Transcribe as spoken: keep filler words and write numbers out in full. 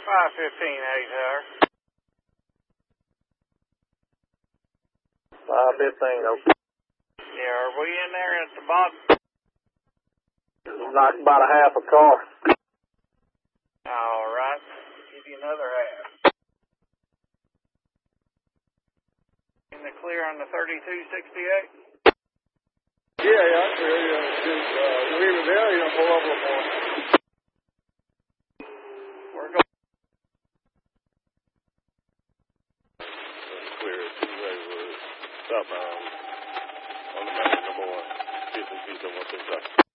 five fifteen, eight hour. five fifteen, okay. Yeah, are we in there at the bottom? Like about a half a car. All right. Give you another half. In the clear on the thirty-two sixty-eight? Yeah, yeah, I'm clear. Yeah, just, uh, you leave it there, you know, pull up a little more. We're going. That's clear. Stop um, on the mountain number one. fifty feet on one thing.